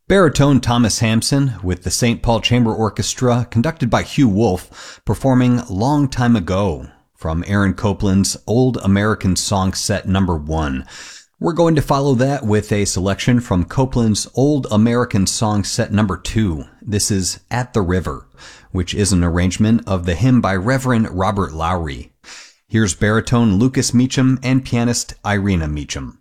Baritone Thomas Hampson with the St. Paul Chamber Orchestra, conducted by Hugh Wolf, performing Long Time Ago from Aaron Copland's Old American Song Set No. 1. We're going to follow that with a selection from Copland's Old American Song Set No. 2. This is At the River, which is an arrangement of the hymn by Reverend Robert Lowry. Here's baritone Lucas Meacham and pianist Irina Meacham.